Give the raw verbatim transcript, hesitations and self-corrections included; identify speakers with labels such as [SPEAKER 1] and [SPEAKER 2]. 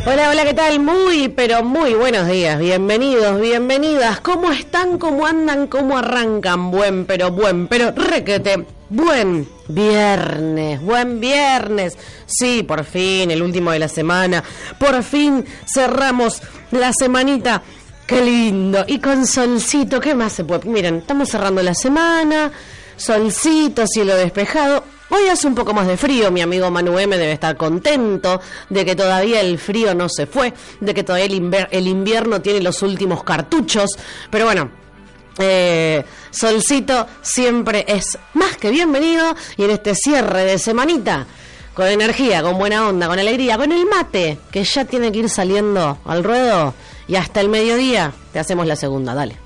[SPEAKER 1] Hola, hola, ¿qué tal? Muy, pero muy buenos días. Bienvenidos, bienvenidas. ¿Cómo están? ¿Cómo andan? ¿Cómo arrancan? Buen, pero buen, pero requete. Buen viernes, buen viernes. Sí, por fin, el último de la semana. Por fin cerramos la semanita. Qué lindo. Y con solcito, ¿qué más se puede? Miren, estamos cerrando la semana. Solcito, cielo despejado. Hoy hace un poco más de frío, mi amigo Manu M debe estar contento de que todavía el frío no se fue, de que todavía el, inver- el invierno tiene los últimos cartuchos, pero bueno, eh, solcito siempre es más que bienvenido y en este cierre de semanita, con energía, con buena onda, con alegría, con el mate, que ya tiene que ir saliendo al ruedo y hasta el mediodía te hacemos la segunda, dale.